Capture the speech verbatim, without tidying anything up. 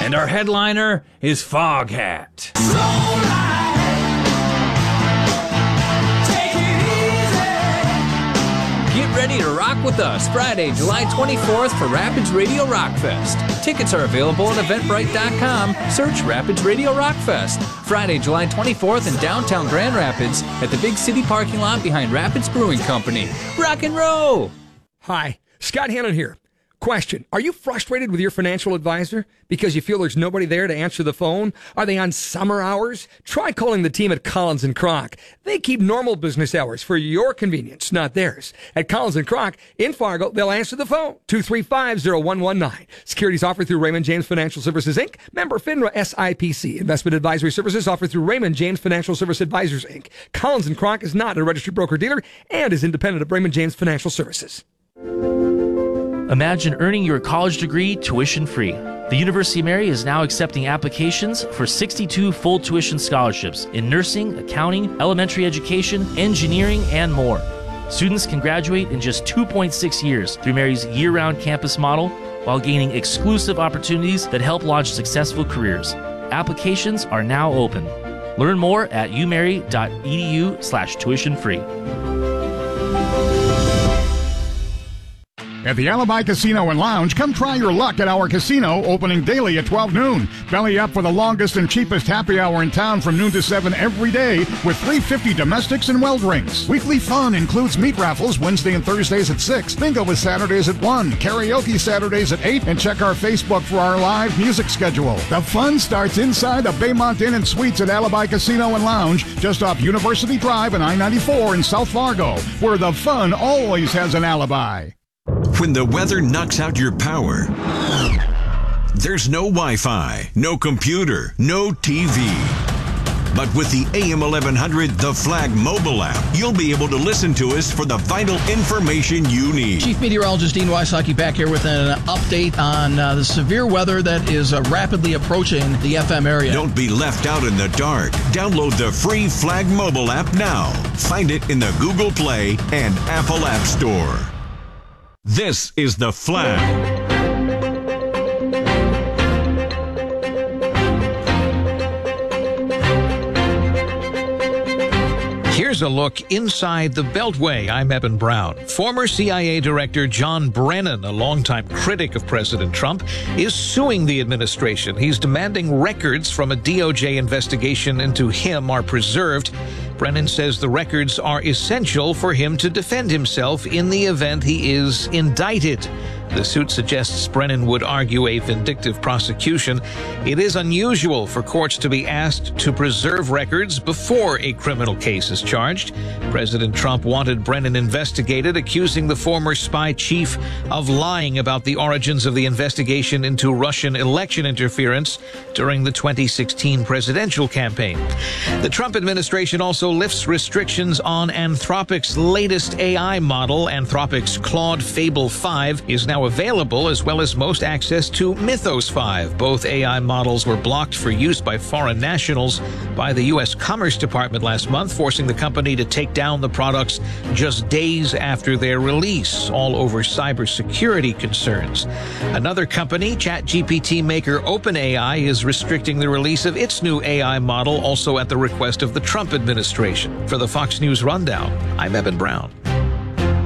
And our headliner is Foghat. Get ready to rock with us Friday, July twenty-fourth for Rapids Radio Rockfest. Tickets are available at eventbrite dot com. Search Rapids Radio Rockfest. Friday, July twenty-fourth in downtown Grand Rapids at the Big City parking lot behind Rapids Brewing Company. Rock and roll! Hi, Scott Hannon here. Question, are you frustrated with your financial advisor because you feel there's nobody there to answer the phone? Are they on summer hours? Try calling the team at Collins and Kroc. They keep normal business hours for your convenience, not theirs. At Collins and Kroc in Fargo, they'll answer the phone, two three five, zero one one nine. Securities offered through Raymond James Financial Services, Incorporated. Member FINRA S I P C. Investment advisory services offered through Raymond James Financial Service Advisors, Incorporated. Collins and Kroc is not a registered broker-dealer and is independent of Raymond James Financial Services. Imagine earning your college degree tuition-free. The University of Mary is now accepting applications for sixty-two full tuition scholarships in nursing, accounting, elementary education, engineering, and more. Students can graduate in just two point six years through Mary's year-round campus model while gaining exclusive opportunities that help launch successful careers. Applications are now open. Learn more at umary.edu slash tuition free. At the Alibi Casino and Lounge, come try your luck at our casino, opening daily at twelve noon. Belly up for the longest and cheapest happy hour in town from noon to seven every day with three fifty domestics and well drinks. Weekly fun includes meat raffles Wednesday and Thursdays at six, bingo is Saturdays at one, karaoke Saturdays at eight, and check our Facebook for our live music schedule. The fun starts inside the Baymont Inn and Suites at Alibi Casino and Lounge, just off University Drive and I ninety-four in South Fargo, where the fun always has an alibi. When the weather knocks out your power, there's no Wi-Fi, no computer, no T V. But with the A M eleven hundred The Flag mobile app, you'll be able to listen to us for the vital information you need. Chief Meteorologist Dean Wysocki back here with an update on uh, the severe weather that is uh, rapidly approaching the F M area. Don't be left out in the dark. Download the free Flag mobile app now. Find it in the Google Play and Apple App Store. This is The Flag. Here's a look inside the Beltway. I'm Eben Brown. Former C I A Director John Brennan, a longtime critic of President Trump, is suing the administration. He's demanding records from a D O J investigation into him are preserved. Brennan says the records are essential for him to defend himself in the event he is indicted. The suit suggests Brennan would argue a vindictive prosecution. It is unusual for courts to be asked to preserve records before a criminal case is charged. President Trump wanted Brennan investigated, accusing the former spy chief of lying about the origins of the investigation into Russian election interference during the twenty sixteen presidential campaign. The Trump administration also lifts restrictions on Anthropic's latest A I model. Anthropic's Claude Fable five is now available, as well as most access to Mythos five. Both A I models were blocked for use by foreign nationals by the U S Commerce Department last month, forcing the company to take down the products just days after their release, all over cybersecurity concerns. Another company, ChatGPT maker OpenAI, is restricting the release of its new A I model, also at the request of the Trump administration. For the Fox News Rundown, I'm Eben Brown.